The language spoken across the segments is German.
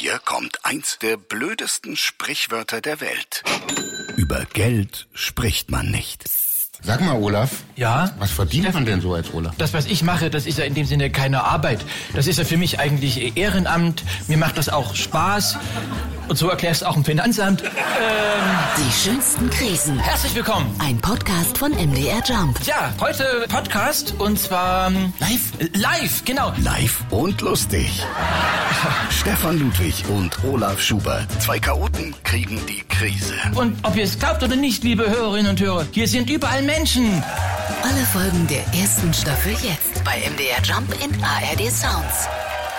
Hier kommt eins der blödesten Sprichwörter der Welt. Über Geld spricht man nicht. Sag mal, Olaf. Ja? Was verdient man denn so als Olaf? Das, was ich mache, das ist ja in dem Sinne keine Arbeit. Das ist ja für mich eigentlich Ehrenamt. Mir macht das auch Spaß. Und so erklärst du auch im Finanzamt. Die schönsten Krisen. Herzlich willkommen. Ein Podcast von MDR Jump. Ja, heute Podcast und zwar... Live, genau. Live und lustig. Stefan Ludwig und Olaf Schubert. Zwei Chaoten kriegen die Krise. Und ob ihr es glaubt oder nicht, liebe Hörerinnen und Hörer, hier sind überall Menschen. Alle Folgen der ersten Staffel jetzt bei MDR Jump in ARD Sounds.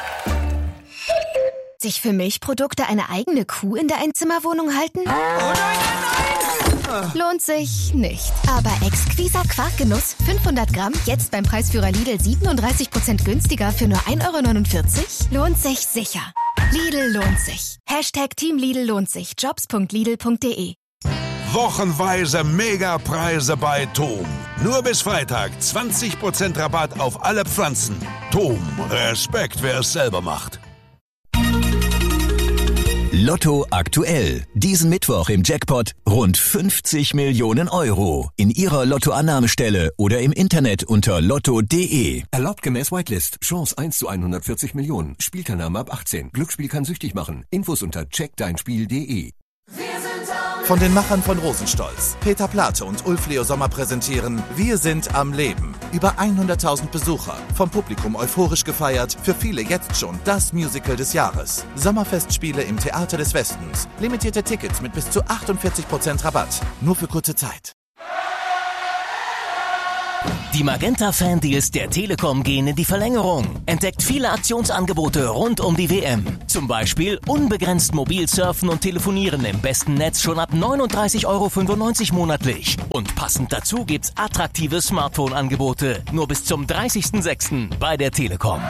Sich für Milchprodukte eine eigene Kuh in der Einzimmerwohnung halten? Oh nein! Lohnt sich nicht. Aber exquiser Quarkgenuss, 500 Gramm, jetzt beim Preisführer Lidl 37% günstiger für nur 1,49 €? Lohnt sich sicher. Lidl lohnt sich. Hashtag Team Lidl lohnt sich. Jobs.lidl.de. Wochenweise Megapreise bei TOM. Nur bis Freitag 20% Rabatt auf alle Pflanzen. TOM, Respekt, wer es selber macht. Lotto aktuell. Diesen Mittwoch im Jackpot rund 50 Millionen Euro. In Ihrer Lottoannahmestelle oder im Internet unter lotto.de. Erlaubt gemäß Whitelist. Chance 1 zu 140 Millionen. Spielteilnahme ab 18. Glücksspiel kann süchtig machen. Infos unter checkdeinspiel.de. Von den Machern von Rosenstolz, Peter Plate und Ulf Leo Sommer präsentieren Wir sind am Leben. Über 100.000 Besucher, vom Publikum euphorisch gefeiert, für viele jetzt schon das Musical des Jahres. Sommerfestspiele im Theater des Westens. Limitierte Tickets mit bis zu 48% Rabatt. Nur für kurze Zeit. Die Magenta-Fan-Deals der Telekom gehen in die Verlängerung. Entdeckt viele Aktionsangebote rund um die WM. Zum Beispiel unbegrenzt mobil surfen und telefonieren im besten Netz schon ab 39,95 € monatlich. Und passend dazu gibt's attraktive Smartphone-Angebote. Nur bis zum 30.06. bei der Telekom.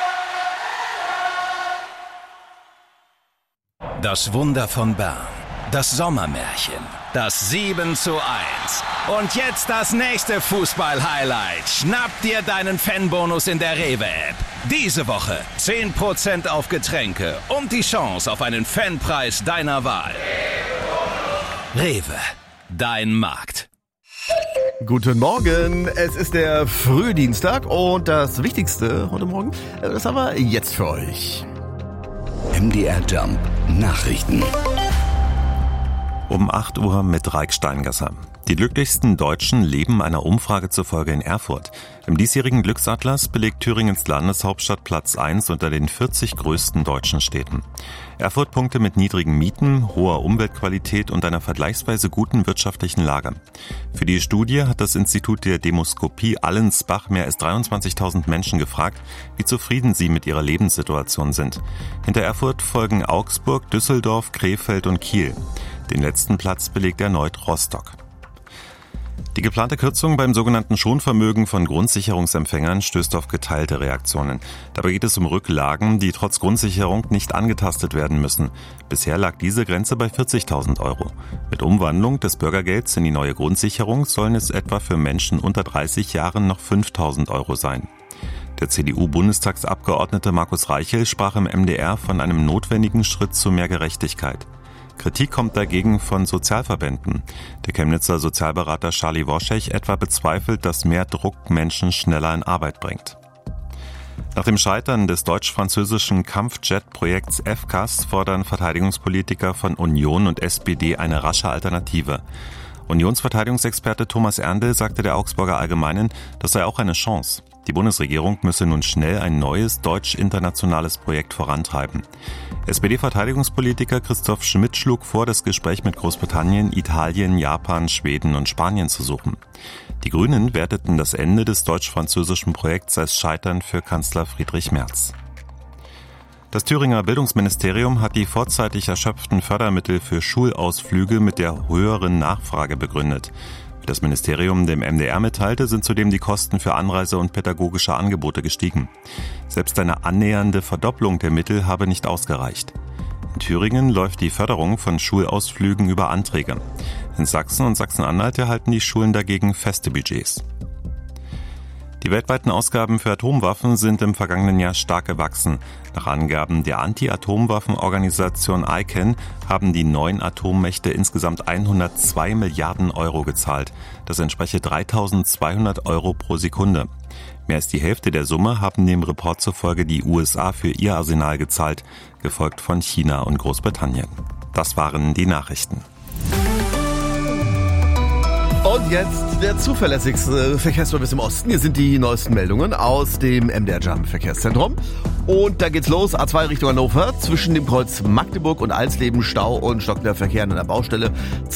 Das Wunder von Bern. Das Sommermärchen. Das 7:1. Und jetzt das nächste Fußball-Highlight. Schnapp dir deinen Fanbonus in der Rewe-App. Diese Woche 10% auf Getränke und die Chance auf einen Fanpreis deiner Wahl. Rewe, dein Markt. Guten Morgen, es ist der Frühdienstag und das Wichtigste heute Morgen, das haben wir jetzt für euch. MDR Jump Nachrichten. Um 8 Uhr mit Raik Steingasser. Die glücklichsten Deutschen leben einer Umfrage zufolge in Erfurt. Im diesjährigen Glücksatlas belegt Thüringens Landeshauptstadt Platz 1 unter den 40 größten deutschen Städten. Erfurt punkte mit niedrigen Mieten, hoher Umweltqualität und einer vergleichsweise guten wirtschaftlichen Lage. Für die Studie hat das Institut der Demoskopie Allensbach mehr als 23.000 Menschen gefragt, wie zufrieden sie mit ihrer Lebenssituation sind. Hinter Erfurt folgen Augsburg, Düsseldorf, Krefeld und Kiel. Den letzten Platz belegt erneut Rostock. Die geplante Kürzung beim sogenannten Schonvermögen von Grundsicherungsempfängern stößt auf geteilte Reaktionen. Dabei geht es um Rücklagen, die trotz Grundsicherung nicht angetastet werden müssen. Bisher lag diese Grenze bei 40.000 €. Mit Umwandlung des Bürgergelds in die neue Grundsicherung sollen es etwa für Menschen unter 30 Jahren noch 5.000 € sein. Der CDU-Bundestagsabgeordnete Markus Reichel sprach im MDR von einem notwendigen Schritt zu mehr Gerechtigkeit. Kritik kommt dagegen von Sozialverbänden. Der Chemnitzer Sozialberater Charlie Worschech etwa bezweifelt, dass mehr Druck Menschen schneller in Arbeit bringt. Nach dem Scheitern des deutsch-französischen Kampfjet-Projekts FCAS fordern Verteidigungspolitiker von Union und SPD eine rasche Alternative. Unionsverteidigungsexperte Thomas Erndl sagte der Augsburger Allgemeinen, das sei auch eine Chance. Die Bundesregierung müsse nun schnell ein neues deutsch-internationales Projekt vorantreiben. SPD-Verteidigungspolitiker Christoph Schmidt schlug vor, das Gespräch mit Großbritannien, Italien, Japan, Schweden und Spanien zu suchen. Die Grünen werteten das Ende des deutsch-französischen Projekts als Scheitern für Kanzler Friedrich Merz. Das Thüringer Bildungsministerium hat die vorzeitig erschöpften Fördermittel für Schulausflüge mit der höheren Nachfrage begründet. Wie das Ministerium dem MDR mitteilte, sind zudem die Kosten für Anreise und pädagogische Angebote gestiegen. Selbst eine annähernde Verdopplung der Mittel habe nicht ausgereicht. In Thüringen läuft die Förderung von Schulausflügen über Anträge. In Sachsen und Sachsen-Anhalt erhalten die Schulen dagegen feste Budgets. Die weltweiten Ausgaben für Atomwaffen sind im vergangenen Jahr stark gewachsen. Nach Angaben der Anti-Atomwaffenorganisation ICAN haben die 9 Atommächte insgesamt 102 Milliarden Euro gezahlt. Das entspreche 3.200 Euro pro Sekunde. Mehr als die Hälfte der Summe haben dem Report zufolge die USA für ihr Arsenal gezahlt, gefolgt von China und Großbritannien. Das waren die Nachrichten. Und jetzt der zuverlässigste Verkehrsservice im Osten. Hier sind die neuesten Meldungen aus dem MDR Jump Verkehrszentrum. Und da geht's los, A2 Richtung Hannover, zwischen dem Kreuz Magdeburg und Alsleben Stau und stockender Verkehr an der Baustelle.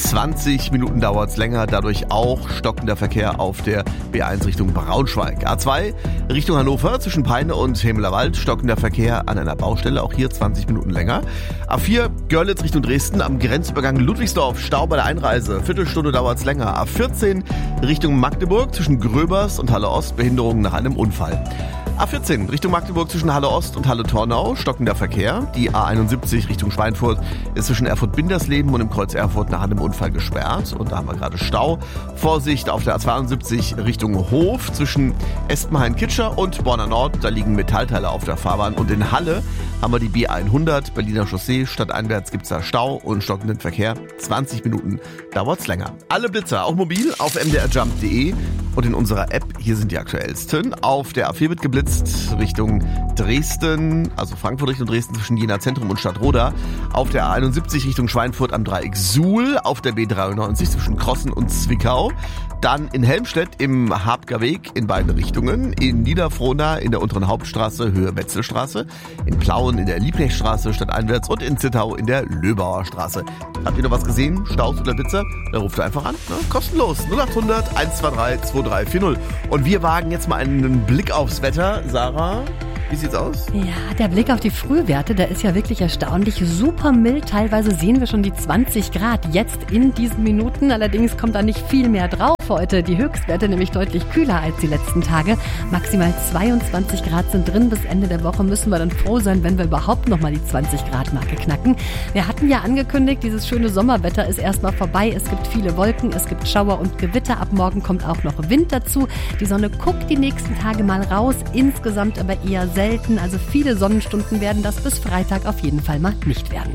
20 Minuten dauert's länger, dadurch auch stockender Verkehr auf der B1 Richtung Braunschweig. A2 Richtung Hannover, zwischen Peine und Hemelerwald, stockender Verkehr an einer Baustelle, auch hier 20 Minuten länger. A4 Görlitz Richtung Dresden, am Grenzübergang Ludwigsdorf, Stau bei der Einreise, Viertelstunde dauert's länger. A14 Richtung Magdeburg, zwischen Gröbers und Halle Ost, Behinderung nach einem Unfall. A14 Richtung Magdeburg zwischen Halle Ost und Halle Tornau, stockender Verkehr. Die A71 Richtung Schweinfurt ist zwischen Erfurt-Bindersleben und im Kreuz Erfurt nach einem Unfall gesperrt. Und da haben wir gerade Stau. Vorsicht auf der A72 Richtung Hof zwischen Espenhain-Kitscher und Borna Nord. Da liegen Metallteile auf der Fahrbahn. Und in Halle haben wir die B100, Berliner Chaussee. Stadteinwärts gibt's da Stau und stockenden Verkehr. 20 Minuten dauert's länger. Alle Blitzer, auch mobil, auf mdrjump.de und in unserer App. Hier sind die aktuellsten. Auf der A4 wird geblitzt Richtung Dresden, also Frankfurt Richtung Dresden zwischen Jena Zentrum und Stadtroda. Auf der A71 Richtung Schweinfurt am Dreieck Suhl. Auf der B93 zwischen Krossen und Zwickau. Dann in Helmstedt im Habger Weg in beide Richtungen. In Niederfrohna in der unteren Hauptstraße Höhe Wetzelstraße. In Plauen in der Liebknechtstraße stadteinwärts und in Zittau in der Löbauer Straße. Habt ihr noch was gesehen? Staus oder Blitzer? Dann ruft ihr einfach an. Ne? Kostenlos. 0800 123 2340. Und wir wagen jetzt mal einen Blick aufs Wetter. Sarah, wie sieht's aus? Ja, der Blick auf die Frühwerte, der ist ja wirklich erstaunlich. Super mild. Teilweise sehen wir schon die 20 Grad jetzt in diesen Minuten. Allerdings kommt da nicht viel mehr drauf heute. Die Höchstwerte nämlich deutlich kühler als die letzten Tage. Maximal 22 Grad sind drin. Bis Ende der Woche müssen wir dann froh sein, wenn wir überhaupt noch mal die 20 Grad Marke knacken. Wir hatten ja angekündigt, dieses schöne Sommerwetter ist erstmal vorbei. Es gibt viele Wolken, es gibt Schauer und Gewitter. Ab morgen kommt auch noch Wind dazu. Die Sonne guckt die nächsten Tage mal raus. Insgesamt aber eher selten. Also viele Sonnenstunden werden das bis Freitag auf jeden Fall mal nicht werden.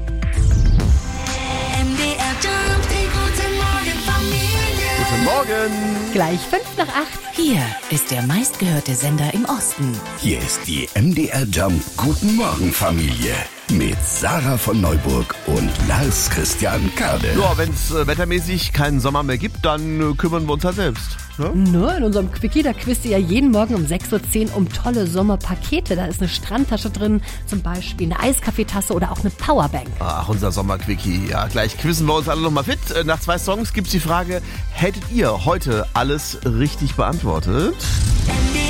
Guten Morgen. Gleich 5 nach 8. Hier ist der meistgehörte Sender im Osten. Hier ist die MDR Jump Guten Morgen Familie mit Sarah von Neuburg und Lars Christian Kade. Ja, wenn es wettermäßig keinen Sommer mehr gibt, dann kümmern wir uns halt selbst. Ne? Nur in unserem Quickie, da quizt ihr ja jeden Morgen um 6.10 Uhr um tolle Sommerpakete. Da ist eine Strandtasche drin, zum Beispiel eine Eiskaffeetasse oder auch eine Powerbank. Ach, unser Sommerquickie. Ja, gleich quizzen wir uns alle nochmal fit. Nach 2 Songs gibt's die Frage, hättet ihr heute alles richtig beantwortet?